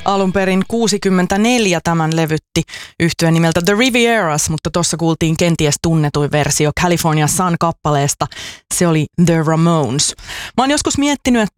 Alun perin 1964 tämän levytti yhtye nimeltä The Rivieras, mutta tuossa kuultiin kenties tunnetuin versio California Sun-kappaleesta. Se oli The Ramones. Mä oon joskus miettinyt,